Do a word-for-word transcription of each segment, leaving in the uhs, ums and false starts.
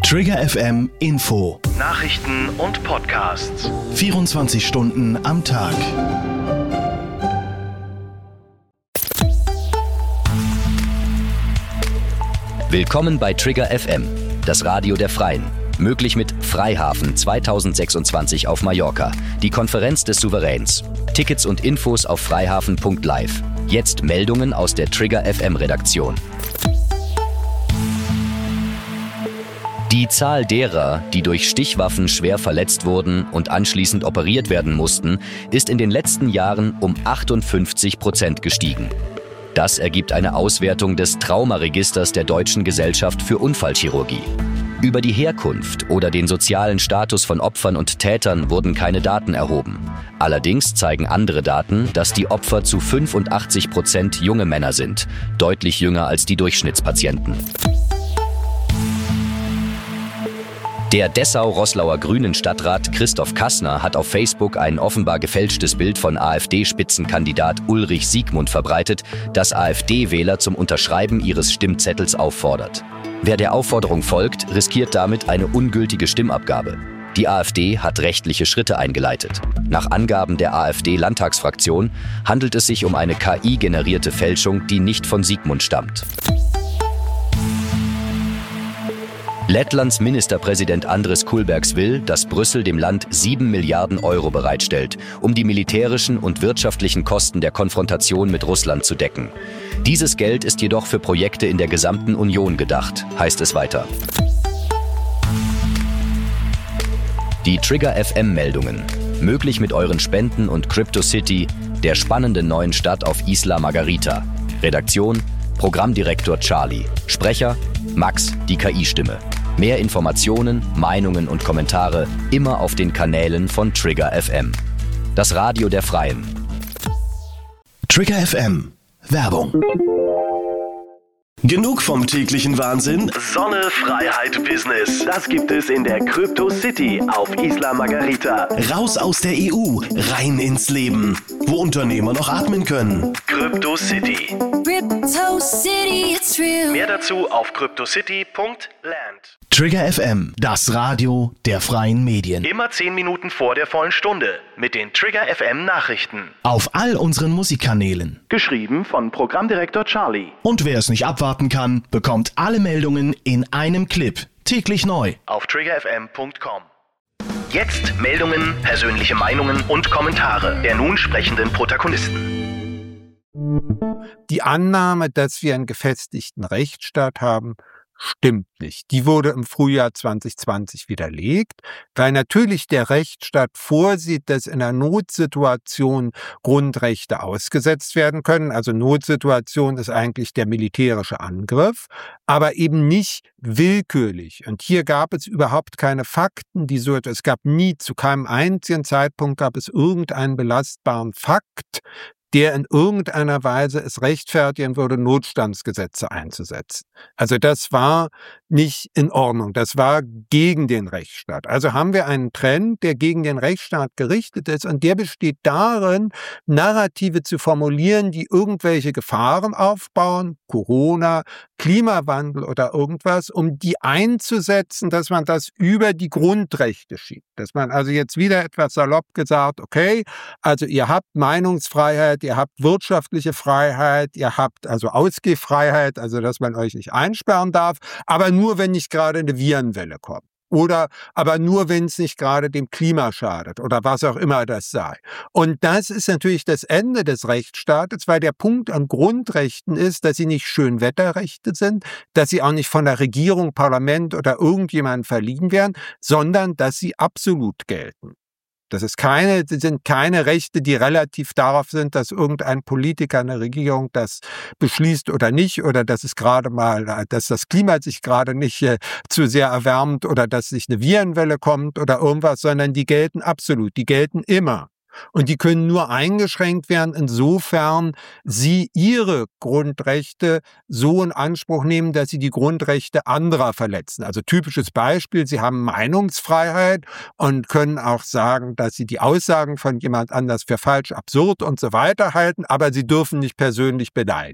Trigger F M Info. Nachrichten und Podcasts. vierundzwanzig Stunden am Tag. Willkommen bei Trigger F M, das Radio der Freien. Möglich mit Freihafen zweitausendsechsundzwanzig auf Mallorca, die Konferenz des Souveräns. Tickets und Infos auf freihafen punkt live. Jetzt Meldungen aus der Trigger F M-Redaktion. Die Zahl derer, die durch Stichwaffen schwer verletzt wurden und anschließend operiert werden mussten, ist in den letzten Jahren um achtundfünfzig Prozent gestiegen. Das ergibt eine Auswertung des Traumaregisters der Deutschen Gesellschaft für Unfallchirurgie. Über die Herkunft oder den sozialen Status von Opfern und Tätern wurden keine Daten erhoben. Allerdings zeigen andere Daten, dass die Opfer zu fünfundachtzig Prozent junge Männer sind, deutlich jünger als die Durchschnittspatienten. Der Dessau-Roßlauer Grünen-Stadtrat Christoph Kassner hat auf Facebook ein offenbar gefälschtes Bild von AfD-Spitzenkandidat Ulrich Siegmund verbreitet, das AfD-Wähler zum Unterschreiben ihres Stimmzettels auffordert. Wer der Aufforderung folgt, riskiert damit eine ungültige Stimmabgabe. Die AfD hat rechtliche Schritte eingeleitet. Nach Angaben der AfD-Landtagsfraktion handelt es sich um eine K I-generierte Fälschung, die nicht von Siegmund stammt. Lettlands Ministerpräsident Andris Kulbergs will, dass Brüssel dem Land sieben Milliarden Euro bereitstellt, um die militärischen und wirtschaftlichen Kosten der Konfrontation mit Russland zu decken. Dieses Geld ist jedoch für Projekte in der gesamten Union gedacht, heißt es weiter. Die Trigger F M-Meldungen. Möglich mit euren Spenden und CryptoCity, der spannenden neuen Stadt auf Isla Margarita. Redaktion: Programmdirektor Charlie. Sprecher: Max, die K I-Stimme. Mehr Informationen, Meinungen und Kommentare immer auf den Kanälen von Trigger F M. Das Radio der Freien. Trigger F M. Werbung. Genug vom täglichen Wahnsinn? Sonne, Freiheit, Business. Das gibt es in der CryptoCity auf Isla Margarita. Raus aus der E U, rein ins Leben, wo Unternehmer noch atmen können. CryptoCity. Crypto City, it's real. Mehr dazu auf cryptocity punkt land. Trigger F M, das Radio der freien Medien. Immer zehn Minuten vor der vollen Stunde mit den Trigger F M Nachrichten. Auf all unseren Musikkanälen. Geschrieben von Programmdirektor Charlie. Und wer es nicht abwarten kann, bekommt alle Meldungen in einem Clip. Täglich neu. Auf trigger f m punkt com. Jetzt Meldungen, persönliche Meinungen und Kommentare der nun sprechenden Protagonisten. Die Annahme, dass wir einen gefestigten Rechtsstaat haben, stimmt nicht. Die wurde im Frühjahr zwanzig zwanzig widerlegt, weil natürlich der Rechtsstaat vorsieht, dass in einer Notsituation Grundrechte ausgesetzt werden können. Also Notsituation ist eigentlich der militärische Angriff, aber eben nicht willkürlich. Und hier gab es überhaupt keine Fakten, die so, es gab nie, zu keinem einzigen Zeitpunkt gab es irgendeinen belastbaren Fakt, der in irgendeiner Weise es rechtfertigen würde, Notstandsgesetze einzusetzen. Also das war nicht in Ordnung. Das war gegen den Rechtsstaat. Also haben wir einen Trend, der gegen den Rechtsstaat gerichtet ist, und der besteht darin, Narrative zu formulieren, die irgendwelche Gefahren aufbauen, Corona, Klimawandel oder irgendwas, um die einzusetzen, dass man das über die Grundrechte schiebt. Dass man also jetzt wieder etwas salopp gesagt, okay, also ihr habt Meinungsfreiheit, ihr habt wirtschaftliche Freiheit, ihr habt also Ausgehfreiheit, also dass man euch nicht einsperren darf, aber nur, wenn nicht gerade eine Virenwelle kommt. Oder aber nur, wenn es nicht gerade dem Klima schadet oder was auch immer das sei. Und das ist natürlich das Ende des Rechtsstaates, weil der Punkt an Grundrechten ist, dass sie nicht Schönwetterrechte sind, dass sie auch nicht von der Regierung, Parlament oder irgendjemandem verliehen werden, sondern dass sie absolut gelten. Das ist keine, das sind keine Rechte, die relativ darauf sind, dass irgendein Politiker, eine Regierung das beschließt oder nicht, oder dass es gerade mal, dass das Klima sich gerade nicht äh, zu sehr erwärmt oder dass sich eine Virenwelle kommt oder irgendwas, sondern die gelten absolut, die gelten immer. Und die können nur eingeschränkt werden, insofern sie ihre Grundrechte so in Anspruch nehmen, dass sie die Grundrechte anderer verletzen. Also typisches Beispiel, sie haben Meinungsfreiheit und können auch sagen, dass sie die Aussagen von jemand anders für falsch, absurd und so weiter halten, aber sie dürfen nicht persönlich beleidigen.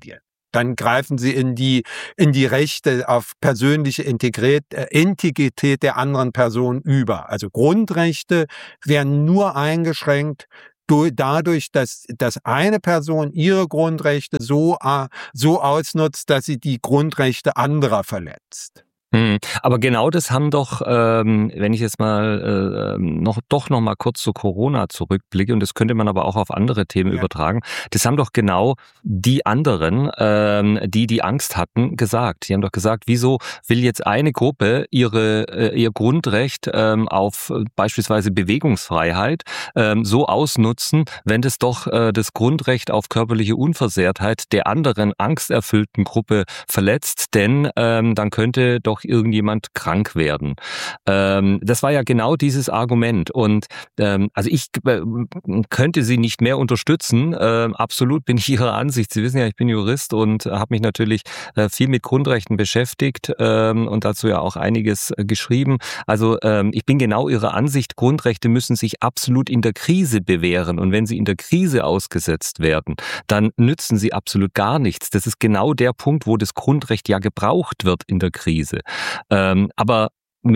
Dann greifen sie in die, in die Rechte auf persönliche Integrität, äh, Integrität der anderen Person über. Also Grundrechte werden nur eingeschränkt dadurch, dass, dass eine Person ihre Grundrechte so, so ausnutzt, dass sie die Grundrechte anderer verletzt. Hm, aber genau das haben doch, ähm, wenn ich jetzt mal äh, noch doch noch mal kurz zu Corona zurückblicke, und das könnte man aber auch auf andere Themen ja. übertragen, das haben doch genau die anderen, ähm, die die Angst hatten, gesagt. Die haben doch gesagt, wieso will jetzt eine Gruppe ihre äh, ihr Grundrecht ähm, auf äh, beispielsweise Bewegungsfreiheit ähm, so ausnutzen, wenn das doch äh, das Grundrecht auf körperliche Unversehrtheit der anderen angsterfüllten Gruppe verletzt, denn ähm, dann könnte doch irgendjemand krank werden. Ähm, das war ja genau dieses Argument. Und ähm, also ich äh, könnte Sie nicht mehr unterstützen. Ähm, absolut bin ich Ihrer Ansicht. Sie wissen ja, ich bin Jurist und habe mich natürlich äh, viel mit Grundrechten beschäftigt ähm, und dazu ja auch einiges äh, geschrieben. Also ähm, ich bin genau Ihrer Ansicht. Grundrechte müssen sich absolut in der Krise bewähren. Und wenn sie in der Krise ausgesetzt werden, dann nützen sie absolut gar nichts. Das ist genau der Punkt, wo das Grundrecht ja gebraucht wird in der Krise. Ähm, aber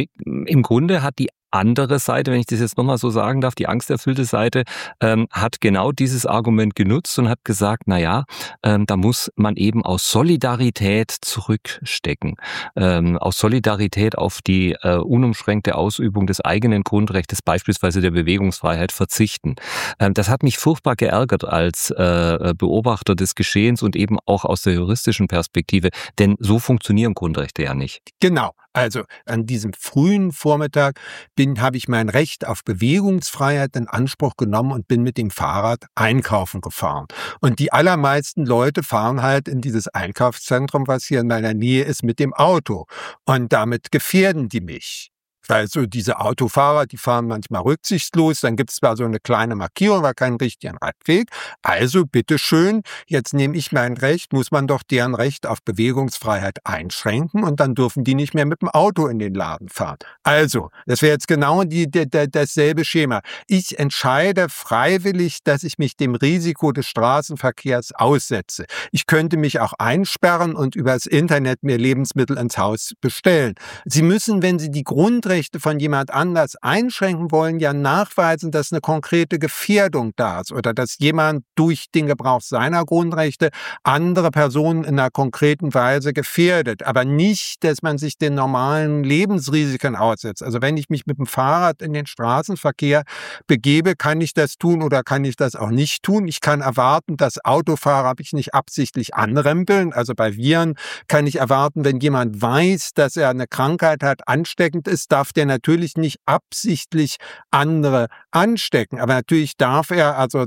im Grunde hat die andere Seite, wenn ich das jetzt nochmal so sagen darf, die angsterfüllte Seite, ähm, hat genau dieses Argument genutzt und hat gesagt, na ja, ähm, da muss man eben aus Solidarität zurückstecken. Ähm, aus Solidarität auf die äh, unumschränkte Ausübung des eigenen Grundrechts, beispielsweise der Bewegungsfreiheit, verzichten. Ähm, das hat mich furchtbar geärgert als äh, Beobachter des Geschehens und eben auch aus der juristischen Perspektive, denn so funktionieren Grundrechte ja nicht. Genau. Also an diesem frühen Vormittag bin, habe ich mein Recht auf Bewegungsfreiheit in Anspruch genommen und bin mit dem Fahrrad einkaufen gefahren. Und die allermeisten Leute fahren halt in dieses Einkaufszentrum, was hier in meiner Nähe ist, mit dem Auto. Und damit gefährden die mich. Weil so diese Autofahrer, die fahren manchmal rücksichtslos, dann gibt es zwar so eine kleine Markierung, aber keinen richtigen Radweg. Also bitteschön, jetzt nehme ich mein Recht, muss man doch deren Recht auf Bewegungsfreiheit einschränken und dann dürfen die nicht mehr mit dem Auto in den Laden fahren. Also, das wäre jetzt genau die, die, die, dasselbe Schema. Ich entscheide freiwillig, dass ich mich dem Risiko des Straßenverkehrs aussetze. Ich könnte mich auch einsperren und übers Internet mir Lebensmittel ins Haus bestellen. Sie müssen, wenn Sie die Grundrechte von jemand anders einschränken wollen, ja nachweisen, dass eine konkrete Gefährdung da ist oder dass jemand durch den Gebrauch seiner Grundrechte andere Personen in einer konkreten Weise gefährdet. Aber nicht, dass man sich den normalen Lebensrisiken aussetzt. Also wenn ich mich mit dem Fahrrad in den Straßenverkehr begebe, kann ich das tun oder kann ich das auch nicht tun. Ich kann erwarten, dass Autofahrer mich nicht absichtlich anrempeln. Also bei Viren kann ich erwarten, wenn jemand weiß, dass er eine Krankheit hat, ansteckend ist, darf der natürlich nicht absichtlich andere anstecken. Aber natürlich darf er, also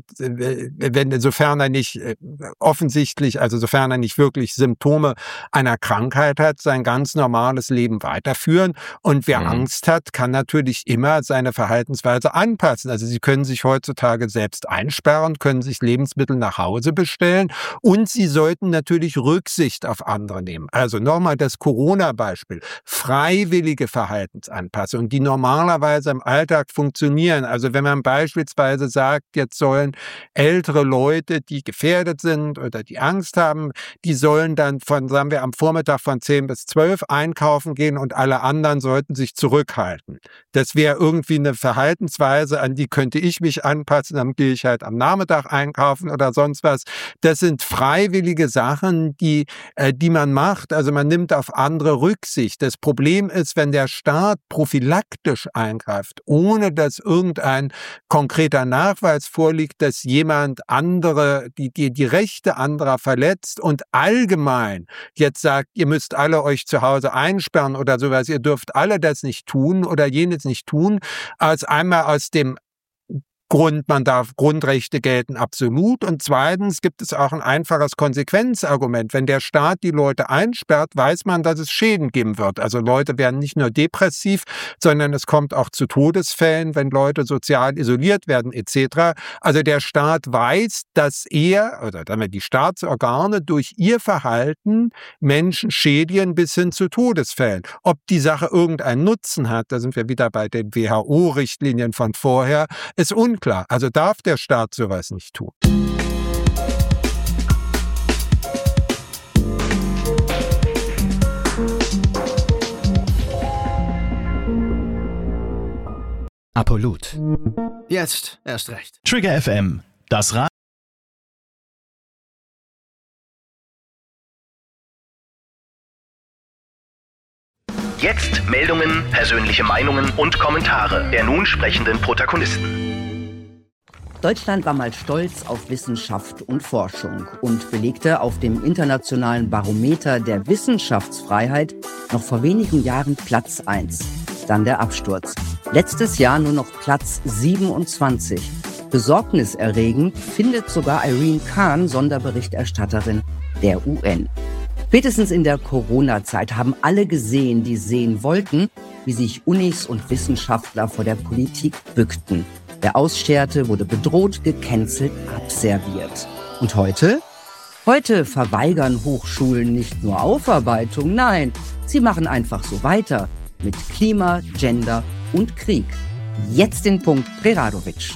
wenn, sofern er nicht offensichtlich, also sofern er nicht wirklich Symptome einer Krankheit hat, sein ganz normales Leben weiterführen. Und wer mhm. Angst hat, kann natürlich immer seine Verhaltensweise anpassen. Also Sie können sich heutzutage selbst einsperren, können sich Lebensmittel nach Hause bestellen und Sie sollten natürlich Rücksicht auf andere nehmen. Also nochmal das Corona-Beispiel. Freiwillige Verhaltensanpassung. Anpassungen, die normalerweise im Alltag funktionieren. Also wenn man beispielsweise sagt, jetzt sollen ältere Leute, die gefährdet sind oder die Angst haben, die sollen dann von, sagen wir, am Vormittag von zehn bis zwölf einkaufen gehen und alle anderen sollten sich zurückhalten. Das wäre irgendwie eine Verhaltensweise, an die könnte ich mich anpassen, dann gehe ich halt am Nachmittag einkaufen oder sonst was. Das sind freiwillige Sachen, die, äh, die man macht. Also man nimmt auf andere Rücksicht. Das Problem ist, wenn der Staat prophylaktisch eingreift, ohne dass irgendein konkreter Nachweis vorliegt, dass jemand andere, die, die, die Rechte anderer verletzt und allgemein jetzt sagt, ihr müsst alle euch zu Hause einsperren oder sowas, ihr dürft alle das nicht tun oder jenes nicht tun, als einmal aus dem Grund, man darf, Grundrechte gelten absolut. Und zweitens gibt es auch ein einfaches Konsequenzargument. Wenn der Staat die Leute einsperrt, weiß man, dass es Schäden geben wird. Also Leute werden nicht nur depressiv, sondern es kommt auch zu Todesfällen, wenn Leute sozial isoliert werden et cetera. Also der Staat weiß, dass er, oder damit die Staatsorgane durch ihr Verhalten Menschen schädigen bis hin zu Todesfällen. Ob die Sache irgendeinen Nutzen hat, da sind wir wieder bei den W H O-Richtlinien von vorher, ist unklar. Klar, also darf der Staat sowas nicht tun. Apollut. Jetzt erst recht. Trigger F M. Das Ra Jetzt Meldungen, persönliche Meinungen und Kommentare der nun sprechenden Protagonisten. Deutschland war mal stolz auf Wissenschaft und Forschung und belegte auf dem internationalen Barometer der Wissenschaftsfreiheit noch vor wenigen Jahren Platz eins. Dann der Absturz. Letztes Jahr nur noch Platz siebenundzwanzig. Besorgniserregend findet sogar Irene Khan, Sonderberichterstatterin der U N. Spätestens in der Corona-Zeit haben alle gesehen, die sehen wollten, wie sich Unis und Wissenschaftler vor der Politik bückten. Wer ausscherte, wurde bedroht, gecancelt, abserviert. Und heute? Heute verweigern Hochschulen nicht nur Aufarbeitung, nein, sie machen einfach so weiter mit Klima, Gender und Krieg. Jetzt den Punkt Preradovic.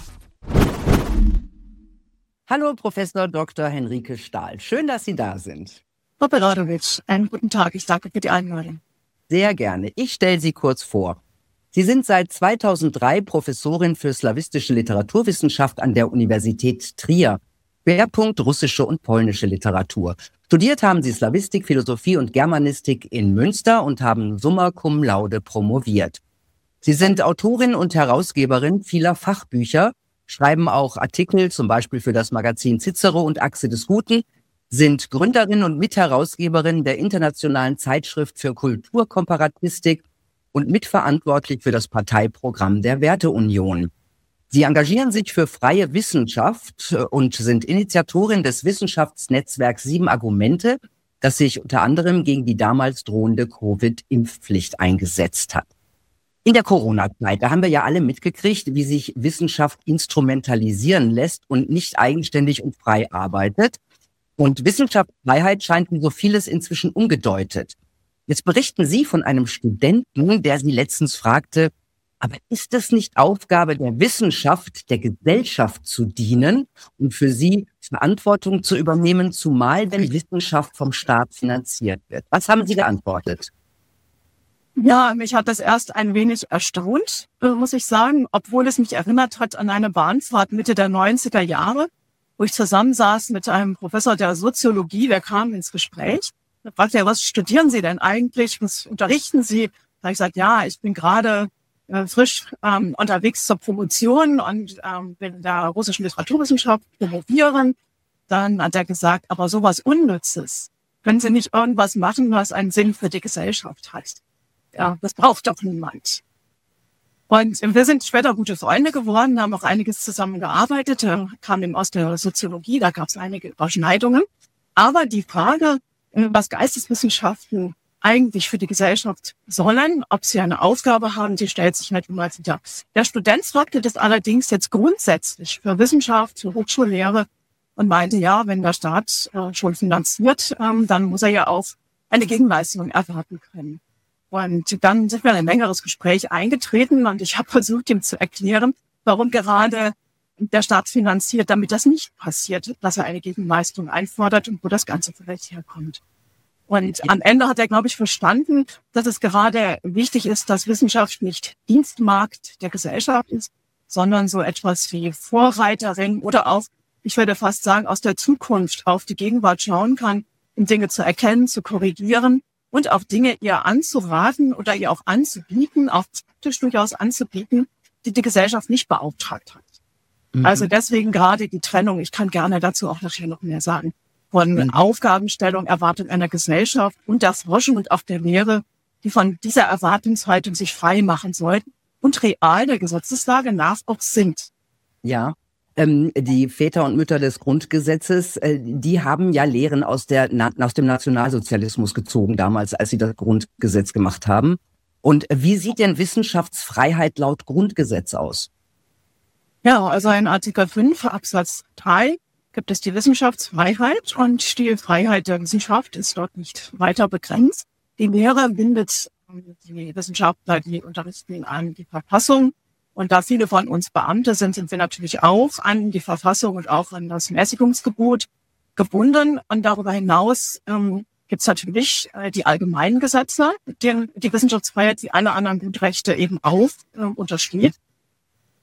Hallo Professor Doktor Henrike Stahl, schön, dass Sie da sind. Frau Preradovic, einen guten Tag, ich danke für die Einladung. Sehr gerne, ich stelle Sie kurz vor. Sie sind seit zweitausenddrei Professorin für slawistische Literaturwissenschaft an der Universität Trier. Schwerpunkt russische und polnische Literatur. Studiert haben Sie Slawistik, Philosophie und Germanistik in Münster und haben summa cum laude promoviert. Sie sind Autorin und Herausgeberin vieler Fachbücher, schreiben auch Artikel, zum Beispiel für das Magazin Cicero und Achse des Guten, sind Gründerin und Mitherausgeberin der internationalen Zeitschrift für Kulturkomparatistik und mitverantwortlich für das Parteiprogramm der Werteunion. Sie engagieren sich für freie Wissenschaft und sind Initiatorin des Wissenschaftsnetzwerks Sieben Argumente, das sich unter anderem gegen die damals drohende Covid-Impfpflicht eingesetzt hat. In der Corona-Zeit, da haben wir ja alle mitgekriegt, wie sich Wissenschaft instrumentalisieren lässt und nicht eigenständig und frei arbeitet. Und Wissenschaftsfreiheit scheint wie so vieles inzwischen umgedeutet. Jetzt berichten Sie von einem Studenten, der Sie letztens fragte, aber ist es nicht Aufgabe der Wissenschaft, der Gesellschaft zu dienen und für sie Verantwortung zu übernehmen, zumal wenn Wissenschaft vom Staat finanziert wird? Was haben Sie geantwortet? Ja, mich hat das erst ein wenig erstaunt, muss ich sagen, obwohl es mich erinnert hat an eine Bahnfahrt Mitte der neunziger Jahre, wo ich zusammensaß mit einem Professor der Soziologie, der kam ins Gespräch. Da fragte er, was studieren Sie denn eigentlich? Was unterrichten Sie? Da habe ich gesagt, ja, ich bin gerade äh, frisch ähm, unterwegs zur Promotion und ähm, will in der russischen Literaturwissenschaft promovieren. Dann hat er gesagt, aber sowas Unnützes. Können Sie nicht irgendwas machen, was einen Sinn für die Gesellschaft hat? Ja, das braucht doch niemand. Und wir sind später gute Freunde geworden, haben auch einiges zusammen gearbeitet. Er kam eben aus der Soziologie, da gab es einige Überschneidungen. Aber die Frage, was Geisteswissenschaften eigentlich für die Gesellschaft sollen, ob sie eine Aufgabe haben, die stellt sich nicht immer wieder. Der Student fragte das allerdings jetzt grundsätzlich für Wissenschaft, für Hochschullehre und meinte, ja, wenn der Staat äh, schon finanziert, ähm, dann muss er ja auch eine Gegenleistung erwarten können. Und dann sind wir in ein längeres Gespräch eingetreten und ich habe versucht, ihm zu erklären, warum gerade der Staat finanziert, damit das nicht passiert, dass er eine Gegenleistung einfordert und wo das Ganze vielleicht herkommt. Und am Ende hat er, glaube ich, verstanden, dass es gerade wichtig ist, dass Wissenschaft nicht Dienstmarkt der Gesellschaft ist, sondern so etwas wie Vorreiterin oder auch, ich würde fast sagen, aus der Zukunft auf die Gegenwart schauen kann, um Dinge zu erkennen, zu korrigieren und auch Dinge ihr anzuraten oder ihr auch anzubieten, auch praktisch durchaus anzubieten, die die Gesellschaft nicht beauftragt hat. Mhm. Also deswegen gerade die Trennung, ich kann gerne dazu auch nachher noch mehr sagen, von mhm. Aufgabenstellung, Erwartung einer Gesellschaft und der Forschung und auch der Lehre, die von dieser Erwartungshaltung sich frei machen sollten und real der Gesetzeslage nach auch sind. Ja. Ähm, die Väter und Mütter des Grundgesetzes, äh, die haben ja Lehren aus, der, na, aus dem Nationalsozialismus gezogen damals, als sie das Grundgesetz gemacht haben. Und wie sieht denn Wissenschaftsfreiheit laut Grundgesetz aus? Ja, also in Artikel fünf Absatz drei gibt es die Wissenschaftsfreiheit und die Freiheit der Wissenschaft ist dort nicht weiter begrenzt. Die Lehre bindet die Wissenschaftler, die unterrichten, an die Verfassung. Und da viele von uns Beamte sind, sind wir natürlich auch an die Verfassung und auch an das Mäßigungsgebot gebunden. Und darüber hinaus ähm, gibt es natürlich äh, die allgemeinen Gesetze, denen die Wissenschaftsfreiheit wie alle anderen Grundrechte eben auch äh, untersteht.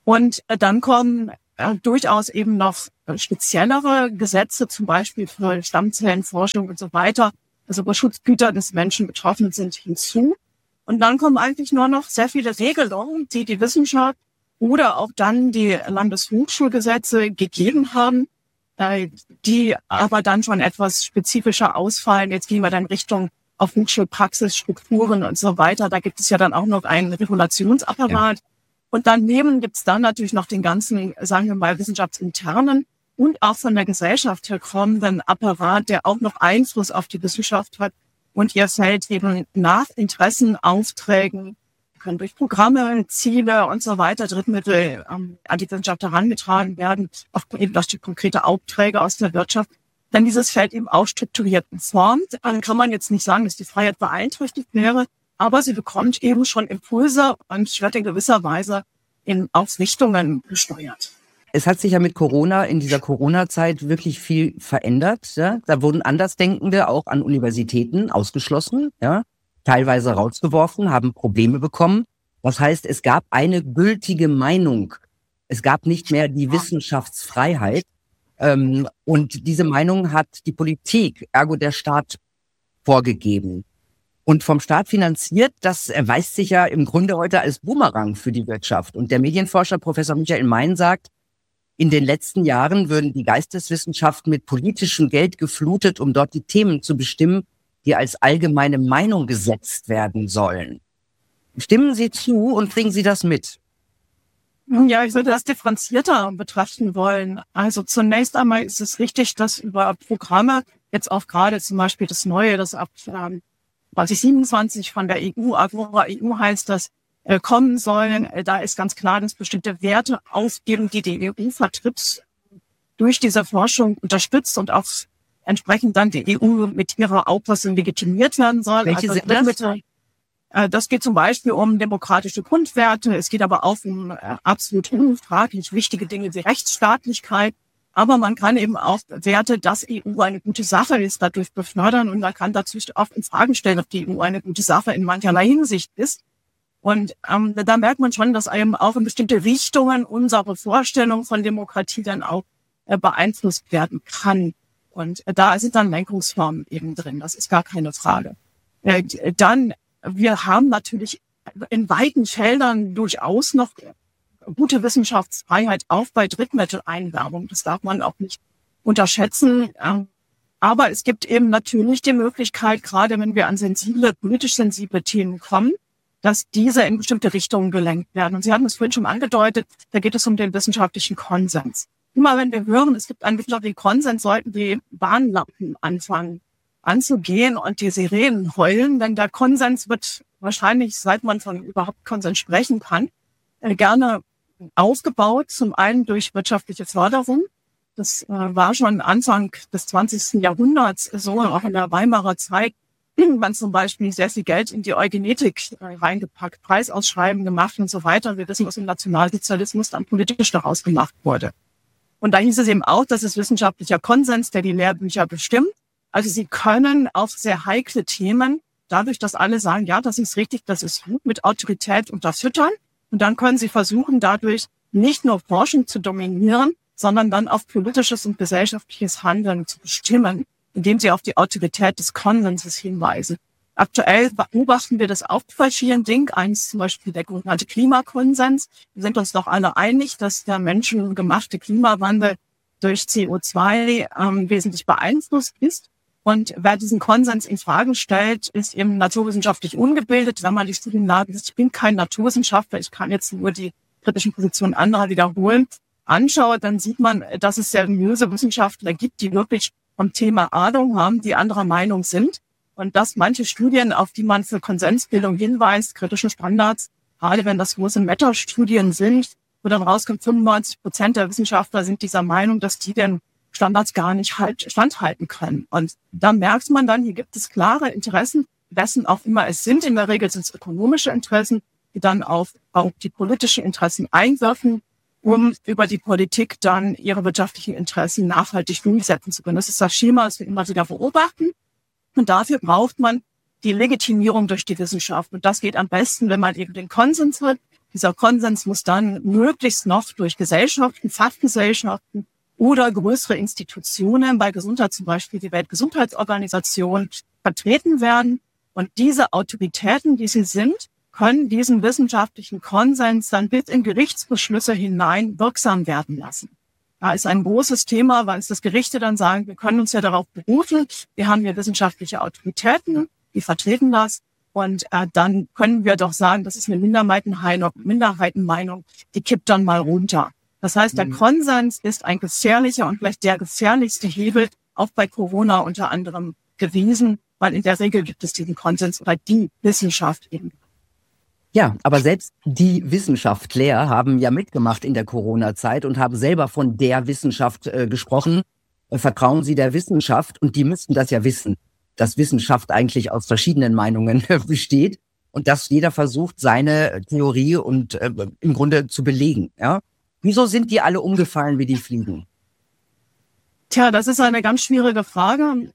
Und äh, dann kommen äh, durchaus eben noch äh, speziellere Gesetze, zum Beispiel für Stammzellenforschung und so weiter, also wo Schutzgüter des Menschen betroffen sind, hinzu. Und dann kommen eigentlich nur noch sehr viele Regelungen, die die Wissenschaft oder auch dann die Landeshochschulgesetze gegeben haben, äh, die aber dann schon etwas spezifischer ausfallen. Jetzt gehen wir dann Richtung auf Hochschulpraxis, Strukturen und so weiter. Da gibt es ja dann auch noch einen Regulationsapparat. Ja. Und daneben gibt es dann natürlich noch den ganzen, sagen wir mal, wissenschaftsinternen und auch von der Gesellschaft her kommenden Apparat, der auch noch Einfluss auf die Wissenschaft hat und ihr Feld eben nach Interessen, Aufträgen, können durch Programme, Ziele und so weiter, Drittmittel ähm, an die Wissenschaft herangetragen werden, auch eben durch die konkrete Aufträge aus der Wirtschaft. Dann dieses Feld eben auch strukturiert und formt. Dann kann man jetzt nicht sagen, dass die Freiheit beeinträchtigt wäre, aber sie bekommt eben schon Impulse und wird in gewisser Weise in Ausrichtungen gesteuert. Es hat sich ja mit Corona in dieser Corona-Zeit wirklich viel verändert. Ja? Da wurden Andersdenkende auch an Universitäten ausgeschlossen, ja? Teilweise rausgeworfen, haben Probleme bekommen. Das heißt, es gab eine gültige Meinung. Es gab nicht mehr die Wissenschaftsfreiheit. Ähm, und diese Meinung hat die Politik, ergo der Staat, vorgegeben. Und vom Staat finanziert, das erweist sich ja im Grunde heute als Boomerang für die Wirtschaft. Und der Medienforscher Professor Michael Mein sagt, in den letzten Jahren würden die Geisteswissenschaften mit politischem Geld geflutet, um dort die Themen zu bestimmen, die als allgemeine Meinung gesetzt werden sollen. Stimmen Sie zu und bringen Sie das mit? Ja, ich würde das differenzierter betrachten wollen. Also zunächst einmal ist es richtig, dass über Programme, jetzt auch gerade zum Beispiel das Neue, das ab ähm, zwanzig siebenundzwanzig von der E U, Agora E U heißt das, äh, kommen sollen. Äh, da ist ganz klar, dass bestimmte Werte aufgeben, die die E U vertritt, durch diese Forschung unterstützt und auch entsprechend dann die E U mit ihrer Auffassung legitimiert werden soll. Welche also sind das? Mit, äh, das geht zum Beispiel um demokratische Grundwerte. Es geht aber auch um äh, absolut unfraglich wichtige Dinge wie Rechtsstaatlichkeit. Aber man kann eben auch Werte, dass E U eine gute Sache ist, dadurch befördern. Und man kann dazu oft in Frage stellen, ob die E U eine gute Sache in mancherlei Hinsicht ist. Und ähm, da merkt man schon, dass eben auch in bestimmte Richtungen unsere Vorstellung von Demokratie dann auch äh, beeinflusst werden kann. Und da sind dann Lenkungsformen eben drin. Das ist gar keine Frage. Dann, wir haben natürlich in weiten Feldern durchaus noch gute Wissenschaftsfreiheit, auch bei Drittmitteleinwerbung. Das darf man auch nicht unterschätzen. Aber es gibt eben natürlich die Möglichkeit, gerade wenn wir an sensible, politisch sensible Themen kommen, dass diese in bestimmte Richtungen gelenkt werden. Und Sie hatten es vorhin schon angedeutet, da geht es um den wissenschaftlichen Konsens. Immer wenn wir hören, es gibt einen wissenschaftlichen Konsens, sollten die Warnlampen anfangen anzugehen und die Sirenen heulen, denn der Konsens wird wahrscheinlich, seit man von überhaupt Konsens sprechen kann, äh, gerne aufgebaut, zum einen durch wirtschaftliche Förderung. Das äh, war schon Anfang des zwanzigsten Jahrhunderts so, auch in der Weimarer Zeit, man zum Beispiel sehr viel Geld in die Eugenetik äh, reingepackt, Preisausschreiben gemacht und so weiter. Wir wissen, was im Nationalsozialismus dann politisch daraus gemacht wurde. Und da hieß es eben auch, das ist wissenschaftlicher Konsens, der die Lehrbücher bestimmt. Also Sie können auf sehr heikle Themen, dadurch, dass alle sagen, ja, das ist richtig, das ist gut, mit Autorität unterfüttern. Und dann können Sie versuchen, dadurch nicht nur Forschung zu dominieren, sondern dann auf politisches und gesellschaftliches Handeln zu bestimmen, indem Sie auf die Autorität des Konsenses hinweisen. Aktuell beobachten wir das auch bei verschiedenen Dingen. Eins zum Beispiel der sogenannte Klimakonsens. Wir sind uns doch alle einig, dass der menschengemachte Klimawandel durch C O zwei ähm, wesentlich beeinflusst ist. Und wer diesen Konsens in Frage stellt, ist eben naturwissenschaftlich ungebildet. Wenn man die Studien liest, ich bin kein Naturwissenschaftler, ich kann jetzt nur die kritischen Positionen anderer wiederholen, anschaue, dann sieht man, dass es seriöse Wissenschaftler gibt, die wirklich vom Thema Ahnung haben, die anderer Meinung sind. Und dass manche Studien, auf die man für Konsensbildung hinweist, kritische Standards, gerade wenn das große Meta-Studien sind, wo dann rauskommt, fünfundneunzig Prozent der Wissenschaftler sind dieser Meinung, dass die den Standards gar nicht halt standhalten können. Und da merkt man dann, hier gibt es klare Interessen, wessen auch immer es sind. In der Regel sind es ökonomische Interessen, die dann auf, auf die politischen Interessen einwirken, um über die Politik dann ihre wirtschaftlichen Interessen nachhaltig durchsetzen zu können. Das ist das Schema, das wir immer wieder beobachten. Und dafür braucht man die Legitimierung durch die Wissenschaft. Und das geht am besten, wenn man eben den Konsens hat, Dieser Konsens muss dann möglichst noch durch Gesellschaften, Fachgesellschaften oder größere Institutionen, bei Gesundheit zum Beispiel die Weltgesundheitsorganisation, vertreten werden. Und diese Autoritäten, die sie sind, können diesen wissenschaftlichen Konsens dann bis in Gerichtsbeschlüsse hinein wirksam werden lassen. Da ist ein großes Thema, weil es das Gerichte dann sagen, wir können uns ja darauf berufen, wir haben hier wissenschaftliche Autoritäten, die vertreten das. Und äh, dann können wir doch sagen, das ist eine Minderheitenmeinung, Minderheitenmeinung, die kippt dann mal runter. Das heißt, der mhm. Konsens ist ein gefährlicher und vielleicht der gefährlichste Hebel, auch bei Corona unter anderem gewesen, weil in der Regel gibt es diesen Konsens oder die Wissenschaft eben. Ja, aber selbst die Wissenschaftler haben ja mitgemacht in der Corona-Zeit und haben selber von der Wissenschaft äh, gesprochen. Äh, vertrauen Sie der Wissenschaft? Und die müssten das ja wissen, dass Wissenschaft eigentlich aus verschiedenen Meinungen besteht und dass jeder versucht, seine Theorie und äh, im Grunde zu belegen. Ja? Wieso sind die alle umgefallen wie die Fliegen? Tja, das ist eine ganz schwierige Frage.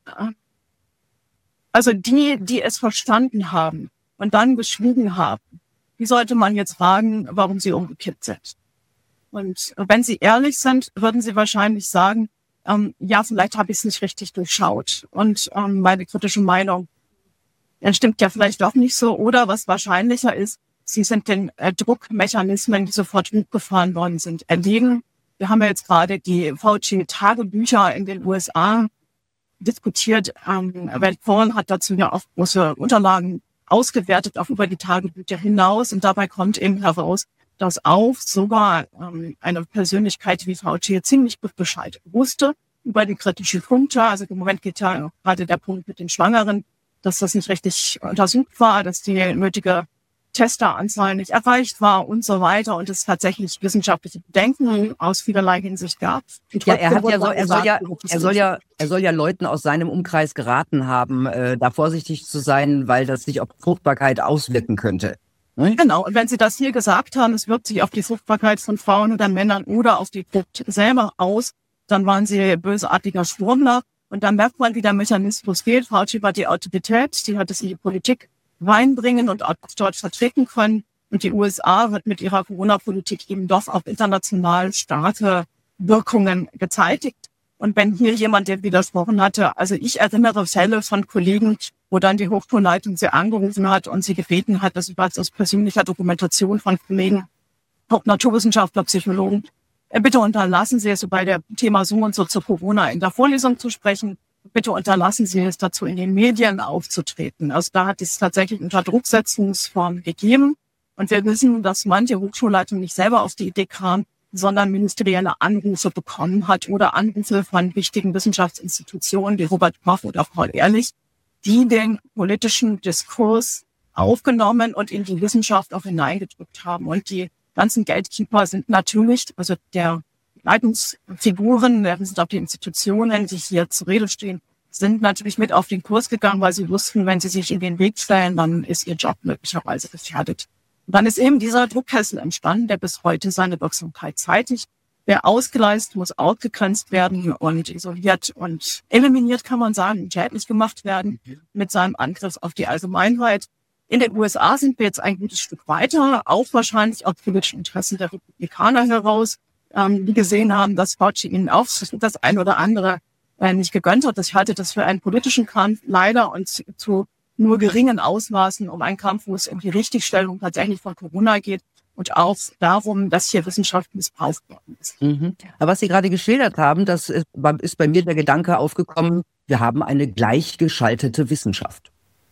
Also die, die es verstanden haben und dann geschwiegen haben, die sollte man jetzt fragen, warum sie umgekippt sind. Und wenn sie ehrlich sind, würden sie wahrscheinlich sagen, ähm, ja, vielleicht habe ich es nicht richtig durchschaut. Und ähm, meine kritische Meinung äh, stimmt ja vielleicht doch nicht so. Oder was wahrscheinlicher ist, sie sind den äh, Druckmechanismen, die sofort hochgefahren worden sind, erlegen. Wir haben ja jetzt gerade die Fauci-Tagebücher in den U S A diskutiert. Ähm, Red Paul hat dazu ja auch große Unterlagen ausgewertet, auch über die Tagebücher hinaus. Und dabei kommt eben heraus, dass auch sogar ähm, eine Persönlichkeit wie Fauci ziemlich gut Bescheid wusste über die kritischen Punkte. Also im Moment geht ja gerade der Punkt mit den Schwangeren, dass das nicht richtig untersucht war, dass die nötige Testeranzahl nicht erreicht war und so weiter und es tatsächlich wissenschaftliche Bedenken aus vielerlei Hinsicht gab. Ja, er hat ja so, er soll ja, er soll ja, er soll ja Leuten aus seinem Umkreis geraten haben, äh, da vorsichtig zu sein, weil das sich auf Fruchtbarkeit auswirken könnte. Hm? Genau. Und wenn Sie das hier gesagt haben, es wirkt sich auf die Fruchtbarkeit von Frauen oder Männern oder auf die Frucht selber aus, dann waren Sie bösartiger Schwurbler. Und dann merkt man, wie der Mechanismus geht. Fauci war die Autorität, die hat es in die Politik reinbringen und auch dort vertreten können. Und die U S A hat mit ihrer Corona-Politik eben doch auf international starke Wirkungen gezeitigt. Und wenn hier jemand dem widersprochen hatte, also ich erinnere Fälle von Kollegen, wo dann die Hochschulleitung sie angerufen hat und sie gebeten hat, das war aus persönlicher Dokumentation von Kollegen, auch Naturwissenschaftler, Psychologen, bitte unterlassen Sie es bei dem Thema so und so zu Corona in der Vorlesung zu sprechen. Bitte unterlassen Sie es dazu, in den Medien aufzutreten. Also da hat es tatsächlich Unterdrucksetzungsformen gegeben. Und wir wissen, dass manche Hochschulleitung nicht selber auf die Idee kam, sondern ministerielle Anrufe bekommen hat oder Anrufe von wichtigen Wissenschaftsinstitutionen wie Robert Koch oder Paul Ehrlich, die den politischen Diskurs aufgenommen und in die Wissenschaft auch hineingedrückt haben. Und die ganzen Gatekeeper sind natürlich, also der Leitungsfiguren der wissenschaftlichen Institutionen, die hier zur Rede stehen, sind natürlich mit auf den Kurs gegangen, weil sie wussten, wenn sie sich in den Weg stellen, dann ist ihr Job möglicherweise gefährdet. Und dann ist eben dieser Druckkessel entstanden, der bis heute seine Wirksamkeit zeitigt. Wer ausgeleist, muss ausgegrenzt werden und isoliert und eliminiert, kann man sagen, schädlich gemacht werden mit seinem Angriff auf die Allgemeinheit. In den U S A sind wir jetzt ein gutes Stück weiter, auch wahrscheinlich aus politischen Interessen der Republikaner heraus, ähm, die gesehen haben, dass Fauci ihnen auch das ein oder andere äh, nicht gegönnt hat. Ich halte das für einen politischen Kampf, leider und zu, zu nur geringen Ausmaßen, um einen Kampf, wo es um die Richtigstellung tatsächlich von Corona geht und auch darum, dass hier Wissenschaft missbraucht worden ist. Mhm. Aber was Sie gerade geschildert haben, das ist, ist bei mir der Gedanke aufgekommen, wir haben eine gleichgeschaltete Wissenschaft.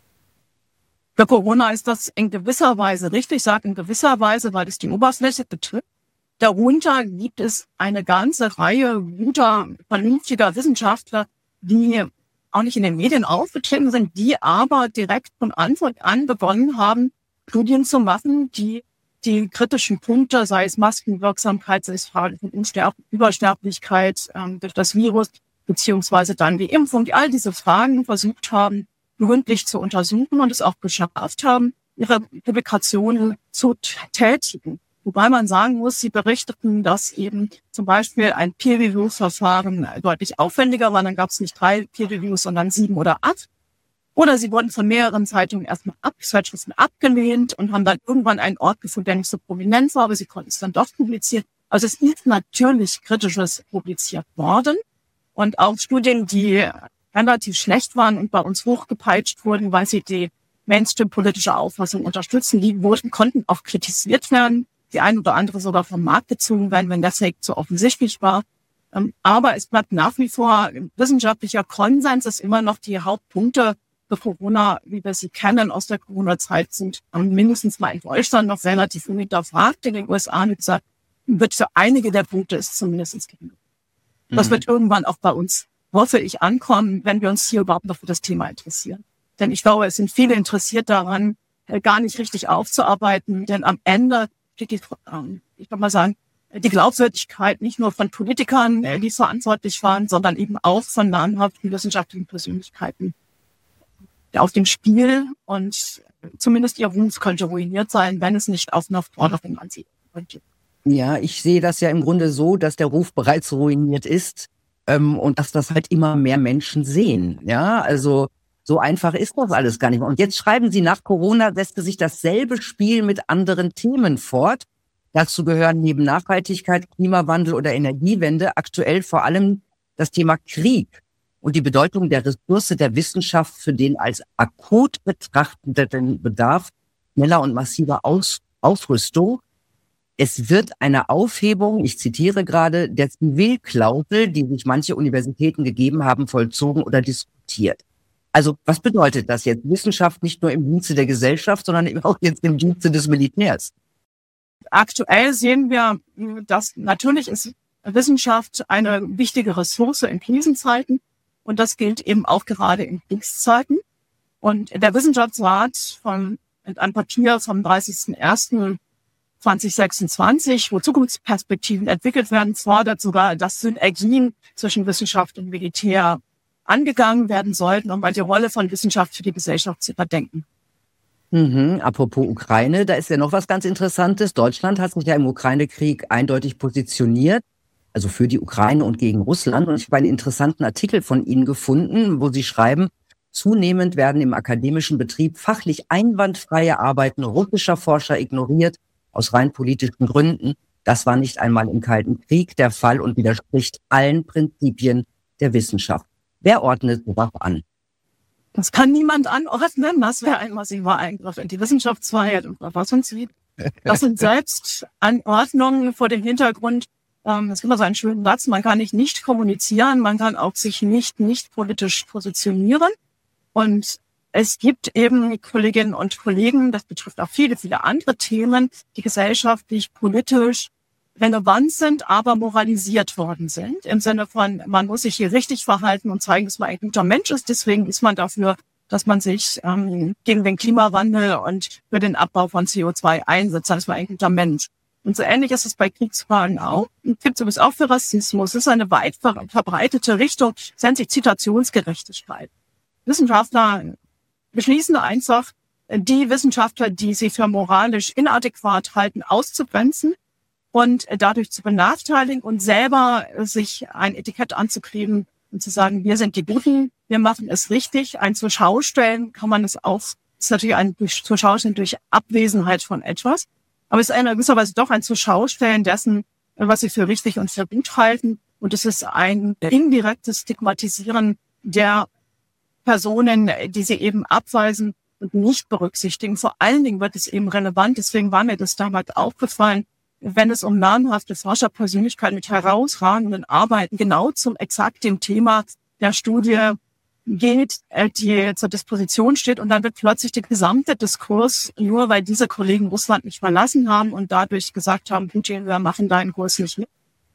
Für Corona ist das in gewisser Weise richtig, ich sage in gewisser Weise, weil es die Oberfläche betrifft. Darunter gibt es eine ganze Reihe guter, vernünftiger Wissenschaftler, die auch nicht in den Medien aufgetreten sind, die aber direkt von Anfang an begonnen haben, Studien zu machen, die die kritischen Punkte, sei es Maskenwirksamkeit, sei es Fragen von Unsterb- Übersterblichkeit ähm, durch das Virus, beziehungsweise dann die Impfung, die all diese Fragen versucht haben, gründlich zu untersuchen und es auch geschafft haben, ihre Publikationen zu tätigen. Wobei man sagen muss, sie berichteten, dass eben zum Beispiel ein Peer-Review-Verfahren deutlich aufwendiger war. Dann gab es nicht drei Peer-Reviews, sondern sieben oder acht. Oder sie wurden von mehreren Zeitungen erstmal ab, Zeitschriften abgelehnt und haben dann irgendwann einen Ort gefunden, der nicht so prominent war, aber sie konnten es dann doch publizieren. Also es ist natürlich Kritisches publiziert worden und auch Studien, die relativ schlecht waren und bei uns hochgepeitscht wurden, weil sie die Mainstream-politische Auffassung unterstützen, die wurden, konnten auch kritisiert werden, die ein oder andere sogar vom Markt gezogen werden, wenn der Fake zu offensichtlich war. Aber es bleibt nach wie vor wissenschaftlicher Konsens, dass immer noch die Hauptpunkte für Corona, wie wir sie kennen aus der Corona-Zeit, sind mindestens mal in Deutschland noch relativ unhinterfragt. In den U S A, wie gesagt, wird für einige der Punkte ist zumindest gegen. Das wird irgendwann auch bei uns, hoffe ich, ankommen, wenn wir uns hier überhaupt noch für das Thema interessieren. Denn ich glaube, es sind viele interessiert daran, gar nicht richtig aufzuarbeiten, denn am Ende steht die, ich kann mal sagen, die Glaubwürdigkeit nicht nur von Politikern, die verantwortlich waren, sondern eben auch von namhaften wissenschaftlichen Persönlichkeiten auf dem Spiel, und zumindest ihr Ruf könnte ruiniert sein, wenn es nicht auf einer Forderung an sie könnte. Ja, ich sehe das ja im Grunde so, dass der Ruf bereits ruiniert ist ähm, und dass das halt immer mehr Menschen sehen. Ja, also so einfach ist das alles gar nicht mehr. Und jetzt schreiben Sie, nach Corona setzte sich dasselbe Spiel mit anderen Themen fort. Dazu gehören neben Nachhaltigkeit, Klimawandel oder Energiewende aktuell vor allem das Thema Krieg und die Bedeutung der Ressource der Wissenschaft für den als akut betrachteten Bedarf schneller und massiver Aus- Aufrüstung. Es wird eine Aufhebung, ich zitiere gerade, der Zivilklausel, die sich manche Universitäten gegeben haben, vollzogen oder diskutiert. Also was bedeutet das jetzt? Wissenschaft nicht nur im Dienste der Gesellschaft, sondern eben auch jetzt im Dienste des Militärs. Aktuell sehen wir, dass natürlich ist Wissenschaft eine wichtige Ressource in Krisenzeiten, und das gilt eben auch gerade in Kriegszeiten. Und der Wissenschaftsrat von ein Papier vom dreißigsten ersten zweitausendsechsundzwanzig, wo Zukunftsperspektiven entwickelt werden, fordert sogar, dass Synergien zwischen Wissenschaft und Militär angegangen werden sollten, um mal die Rolle von Wissenschaft für die Gesellschaft zu überdenken. Mhm, apropos Ukraine, da ist ja noch was ganz Interessantes. Deutschland hat sich ja im Ukraine-Krieg eindeutig positioniert, also für die Ukraine und gegen Russland. Und ich habe einen interessanten Artikel von Ihnen gefunden, wo Sie schreiben, zunehmend werden im akademischen Betrieb fachlich einwandfreie Arbeiten russischer Forscher ignoriert, aus rein politischen Gründen. Das war nicht einmal im Kalten Krieg der Fall und widerspricht allen Prinzipien der Wissenschaft. Wer ordnet sowas an? Das kann niemand anordnen. Das wäre ein massiver Eingriff in die Wissenschaftsfreiheit und Verfassungsrecht. Das sind selbst Anordnungen vor dem Hintergrund. Ähm, das ist immer so ein schöner Satz. Man kann nicht nicht kommunizieren. Man kann auch sich nicht nicht politisch positionieren. Und es gibt eben Kolleginnen und Kollegen, das betrifft auch viele, viele andere Themen, die gesellschaftlich, politisch relevant sind, aber moralisiert worden sind. Im Sinne von, man muss sich hier richtig verhalten und zeigen, dass man ein guter Mensch ist. Deswegen ist man dafür, dass man sich ähm, gegen den Klimawandel und für den Abbau von C O zwei einsetzt. Das war ein guter Mensch. Und so ähnlich ist es bei Kriegsfragen auch. Gibt es übrigens auch für Rassismus. Es ist eine weit verbreitete Richtung, es nennt sich Zitationsgerechtigkeit. Wissenschaftler beschließen einfach, die Wissenschaftler, die sie für moralisch inadäquat halten, auszugrenzen und dadurch zu benachteiligen und selber sich ein Etikett anzukleben und zu sagen, wir sind die Guten, wir machen es richtig. Ein zur Schau stellen kann man es auch, ist natürlich ein zur Schau stellen durch Abwesenheit von etwas, aber es ist in gewisser Weise doch ein zur Schau stellen dessen, was sie für richtig und für gut halten, und es ist ein indirektes Stigmatisieren der Personen, die sie eben abweisen und nicht berücksichtigen. Vor allen Dingen wird es eben relevant, deswegen war mir das damals aufgefallen, wenn es um namhafte Forscherpersönlichkeiten mit herausragenden Arbeiten genau zum exakt dem Thema der Studie geht, die zur Disposition steht, und dann wird plötzlich der gesamte Diskurs, nur weil diese Kollegen Russland nicht verlassen haben und dadurch gesagt haben, Putin, wir machen deinen Kurs nicht mit,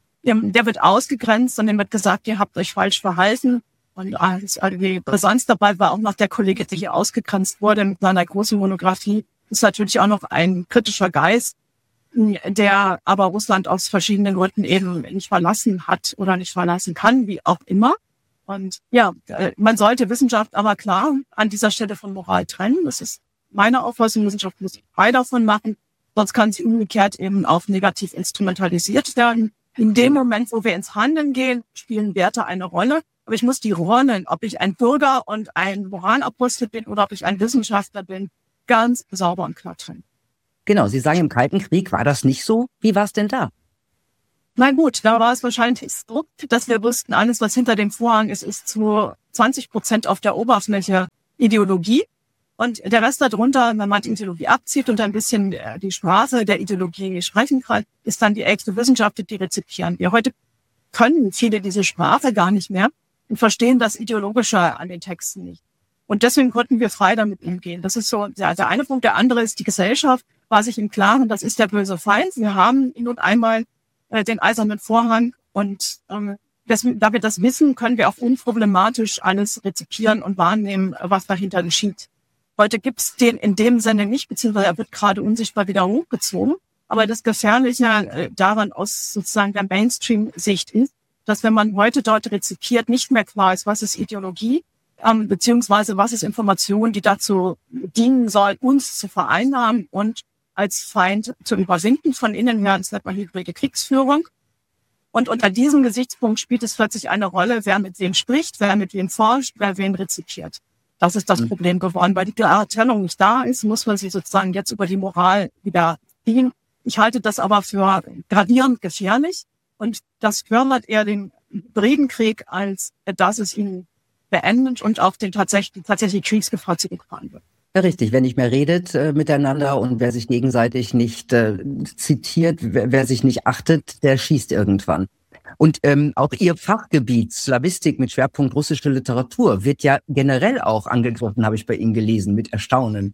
der wird ausgegrenzt und dem wird gesagt, ihr habt euch falsch verhalten. Und die Brisanz dabei war auch noch der Kollege, der hier ausgegrenzt wurde mit seiner großen Monographie, ist natürlich auch noch ein kritischer Geist, der aber Russland aus verschiedenen Gründen eben nicht verlassen hat oder nicht verlassen kann, wie auch immer. Und ja, man sollte Wissenschaft aber klar an dieser Stelle von Moral trennen. Das ist meine Auffassung. Wissenschaft muss frei davon machen, sonst kann sie umgekehrt eben auch negativ instrumentalisiert werden. In dem Moment, wo wir ins Handeln gehen, spielen Werte eine Rolle. Aber ich muss die Rollen, ob ich ein Bürger und ein Moralapostel bin oder ob ich ein Wissenschaftler bin, ganz sauber und klar trennen. Genau, Sie sagen, im Kalten Krieg war das nicht so. Wie war es denn da? Na gut, da war es wahrscheinlich so, dass wir wussten, alles, was hinter dem Vorhang ist, ist zu zwanzig Prozent auf der Oberfläche Ideologie. Und der Rest darunter, wenn man die Ideologie abzieht und ein bisschen die Sprache der Ideologie sprechen kann, ist dann die echte Wissenschaft, die rezipieren. Wir heute können viele diese Sprache gar nicht mehr und verstehen das Ideologische an den Texten nicht. Und deswegen konnten wir frei damit umgehen. Das ist so der, der eine Punkt. Der andere ist, die Gesellschaft war sich im Klaren, das ist der böse Feind. Wir haben nun einmal äh, den eisernen Vorhang und ähm, das, da wir das wissen, können wir auch unproblematisch alles rezipieren und wahrnehmen, was dahinter geschieht. Heute gibt's den in dem Sinne nicht, beziehungsweise er wird gerade unsichtbar wieder hochgezogen. Aber das Gefährliche äh, daran aus sozusagen der Mainstream-Sicht ist, dass wenn man heute dort rezipiert, nicht mehr klar ist, was ist Ideologie, ähm, beziehungsweise was ist Information, die dazu dienen soll, uns zu vereinnahmen und als Feind zu überwinden von innen her. Das nennt man hybride Kriegsführung. Und unter diesem Gesichtspunkt spielt es plötzlich eine Rolle, wer mit wem spricht, wer mit wem forscht, wer wen rezipiert. Das ist das Problem geworden. Weil die klare Trennung nicht da ist, muss man sie sozusagen jetzt über die Moral wieder ziehen. Ich halte das aber für gravierend gefährlich. Und das fördert eher den hybriden Krieg, als dass es ihn beendet und auch den tatsächlich, tatsächlich Kriegsgefahr zurückfahren wird. Ja, richtig, wer nicht mehr redet äh, miteinander und wer sich gegenseitig nicht äh, zitiert, wer, wer sich nicht achtet, der schießt irgendwann. Und ähm, auch Ihr Fachgebiet, Slawistik mit Schwerpunkt russische Literatur, wird ja generell auch angegriffen, habe ich bei Ihnen gelesen, mit Erstaunen.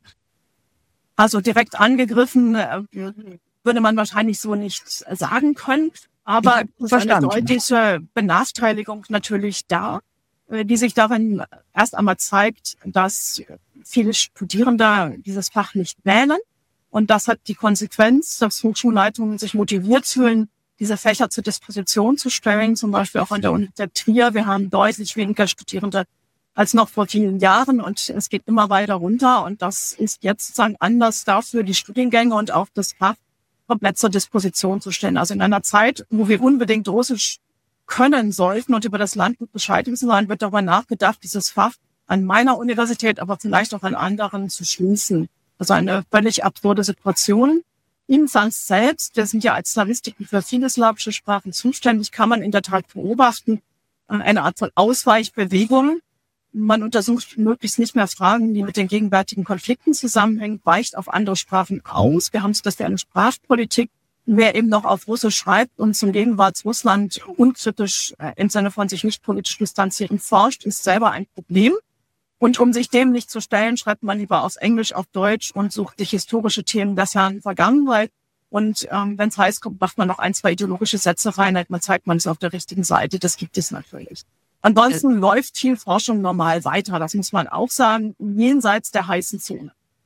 Also direkt angegriffen äh, würde man wahrscheinlich so nicht sagen können, aber es ist eine deutliche Benachteiligung natürlich da, die sich darin erst einmal zeigt, dass viele Studierende dieses Fach nicht wählen. Und das hat die Konsequenz, dass Hochschulleitungen sich motiviert fühlen, diese Fächer zur Disposition zu stellen, zum Beispiel auch an der Uni der Trier. Wir haben deutlich weniger Studierende als noch vor vielen Jahren und es geht immer weiter runter. Und das ist jetzt sozusagen Anlass dafür, die Studiengänge und auch das Fach komplett zur Disposition zu stellen. Also in einer Zeit, wo wir unbedingt Russisch können sollten und über das Land gut Bescheid wissen sollen, wird darüber nachgedacht, dieses Fach an meiner Universität, aber vielleicht auch an anderen zu schließen. Also eine völlig absurde Situation. Im Sans selbst, wir sind ja als Slawistiken für viele slawische Sprachen zuständig, kann man in der Tat beobachten, eine Art von Ausweichbewegung. Man untersucht möglichst nicht mehr Fragen, die mit den gegenwärtigen Konflikten zusammenhängen, weicht auf andere Sprachen aus. Wir haben so, dass wir eine Sprachpolitik, wer eben noch auf Russisch schreibt und zum Gegenwartsrussland unkritisch äh, im Sinne von sich nicht politisch distanzieren forscht, ist selber ein Problem. Und um sich dem nicht zu stellen, schreibt man lieber aus Englisch auf Deutsch und sucht sich historische Themen der fernen Vergangenheit. Und ähm, wenn es heiß kommt, macht man noch ein, zwei ideologische Sätze rein, man zeigt, man ist auf der richtigen Seite. Das gibt es natürlich. Ansonsten äh, läuft viel Forschung normal weiter, das muss man auch sagen, jenseits der heißen Zone.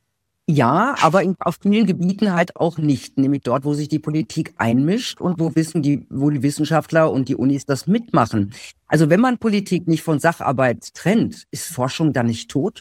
Ja, aber in, auf vielen Gebieten halt auch nicht, nämlich dort, wo sich die Politik einmischt und wo wissen die, wo die Wissenschaftler und die Unis das mitmachen. Also wenn man Politik nicht von Sacharbeit trennt, ist Forschung dann nicht tot?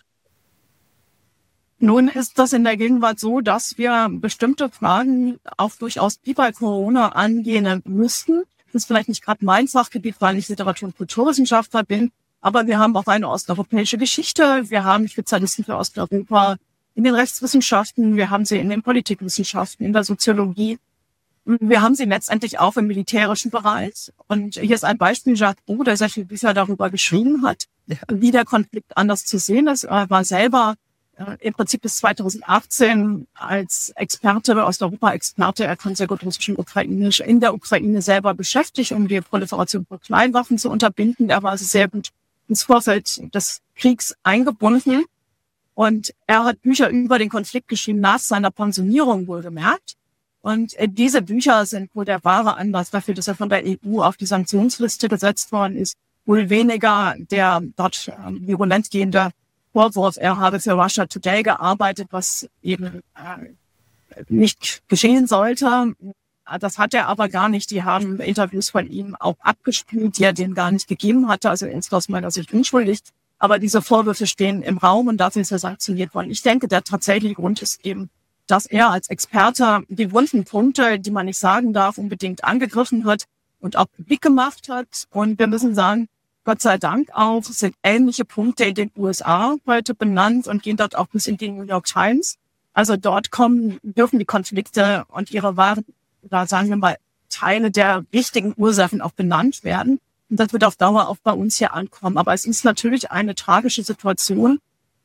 Nun ist das in der Gegenwart so, dass wir bestimmte Fragen auch durchaus wie bei Corona angehen müssten. Das ist vielleicht nicht gerade mein Fachgebiet, weil ich Literatur- und Kulturwissenschaftler bin, aber wir haben auch eine osteuropäische Geschichte, wir haben Spezialisten für Osteuropa in den Rechtswissenschaften, wir haben sie in den Politikwissenschaften, in der Soziologie. Wir haben sie letztendlich auch im militärischen Bereich. Und hier ist ein Beispiel, Jacques Roux, der sehr viele Bücher darüber geschrieben hat, wie der Konflikt anders zu sehen ist. Er war selber äh, im Prinzip bis zweitausendachtzehn als Experte, Osteuropa-Experte, er kann sehr gut Russisch und Ukrainisch, in der Ukraine selber beschäftigt, um die Proliferation von Kleinwaffen zu unterbinden. Er war also sehr gut ins Vorfeld des Kriegs eingebunden. Und er hat Bücher über den Konflikt geschrieben, nach seiner Pensionierung wohlgemerkt. Und äh, diese Bücher sind wohl der wahre Anlass dafür, dass er von der E U auf die Sanktionsliste gesetzt worden ist. Wohl weniger der dort äh, virulent gehende Vorwurf, er habe für Russia Today gearbeitet, was eben äh, nicht geschehen sollte. Das hat er aber gar nicht. Die haben Interviews von ihm auch abgespielt, die er denen gar nicht gegeben hatte. Also er ist aus meiner Sicht unschuldig. Aber diese Vorwürfe stehen im Raum und dafür ist er sanktioniert worden. Ich denke, der tatsächliche Grund ist eben, dass er als Experte die wunden Punkte, die man nicht sagen darf, unbedingt angegriffen wird und auch publik gemacht hat. Und wir müssen sagen, Gott sei Dank auch, sind ähnliche Punkte in den U S A heute benannt und gehen dort auch bis in die New York Times. Also dort kommen, dürfen die Konflikte und ihre wahren, da sagen wir mal, Teile der richtigen Ursachen auch benannt werden. Und das wird auf Dauer auch bei uns hier ankommen. Aber es ist natürlich eine tragische Situation,